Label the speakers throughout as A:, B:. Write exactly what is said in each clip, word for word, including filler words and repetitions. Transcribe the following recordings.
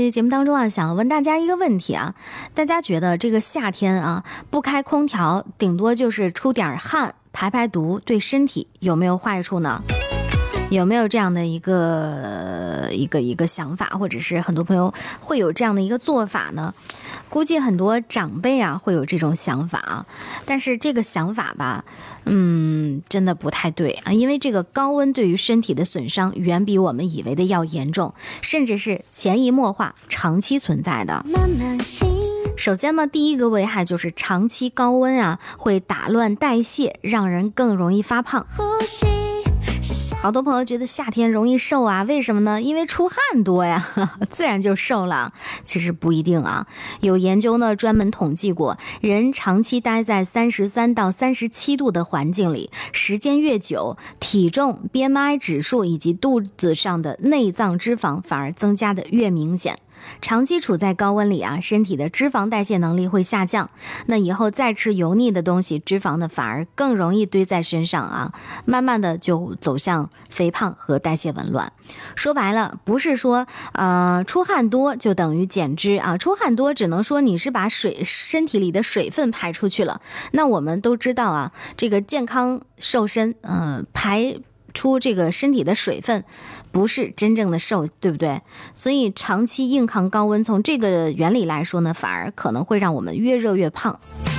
A: 在节目当中啊，想问大家一个问题啊，大家觉得这个夏天啊，不开空调，顶多就是出点汗，排排毒，对身体有没有坏处呢？有没有这样的一个一个一个想法，或者是很多朋友会有这样的一个做法呢？估计很多长辈啊会有这种想法啊，但是这个想法吧，嗯，真的不太对啊，因为这个高温对于身体的损伤远比我们以为的要严重，甚至是潜移默化、长期存在的。首先呢，第一个危害就是长期高温啊，会打乱代谢，让人更容易发胖。好多朋友觉得夏天容易瘦啊，为什么呢？因为出汗多呀，自然就瘦了。其实不一定啊，有研究呢专门统计过，人长期待在三十三到三十七度的环境里，时间越久，体重、B M I 指数以及肚子上的内脏脂肪反而增加的越明显。长期处在高温里啊，身体的脂肪代谢能力会下降，那以后再吃油腻的东西，脂肪呢反而更容易堆在身上啊，慢慢的就走向肥胖和代谢紊乱。说白了，不是说呃出汗多就等于减脂啊，出汗多只能说你是把水身体里的水分排出去了。那我们都知道啊，这个健康瘦身，呃排出这个身体的水分不是真正的瘦，对不对？所以长期硬抗高温，从这个原理来说呢，反而可能会让我们越热越胖。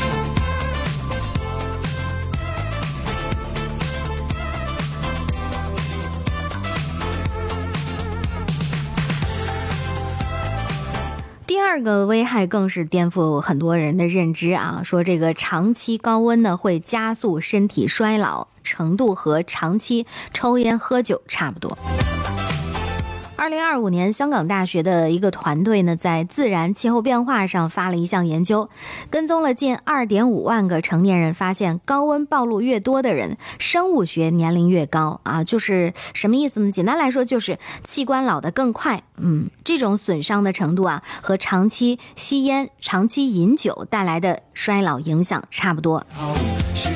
A: 第二个危害更是颠覆很多人的认知啊，说这个长期高温呢会加速身体衰老，程度和长期抽烟喝酒差不多。二零二五年，香港大学的一个团队呢，在《自然气候变化》上发了一项研究，跟踪了近 二点五万个成年人，发现高温暴露越多的人，生物学年龄越高啊，就是什么意思呢？简单来说，就是器官老得更快。嗯，这种损伤的程度啊，和长期吸烟、长期饮酒带来的衰老影响差不多。